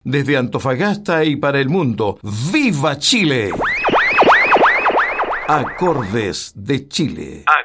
desde Antofagasta y para el mundo. ¡Viva Chile! Acordes de Chile.